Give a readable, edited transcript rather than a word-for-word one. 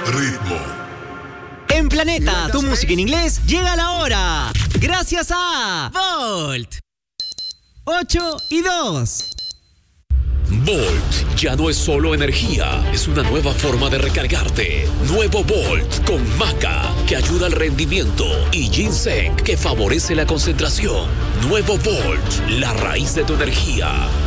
Ritmo. En Planeta, tu música en inglés llega a la hora. Gracias a Volt. 8:02. Volt ya no es solo energía, es una nueva forma de recargarte. Nuevo Volt con maca, que ayuda al rendimiento, y ginseng, que favorece la concentración. Nuevo Volt, la raíz de tu energía.